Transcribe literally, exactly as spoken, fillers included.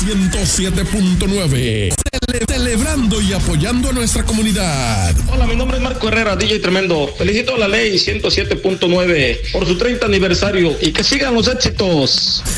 ciento siete punto nueve. Cele- celebrando y apoyando a nuestra comunidad. Hola, mi nombre es Marco Herrera, D J Tremendo. Felicito a la ley ciento siete punto nueve por su treinta aniversario y que sigan los éxitos.